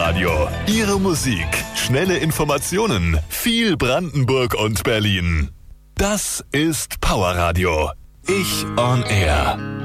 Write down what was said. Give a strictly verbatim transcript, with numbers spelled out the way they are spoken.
Radio. Ihre Musik, schnelle Informationen, viel Brandenburg und Berlin. Das ist Power Radio. Ich on Air.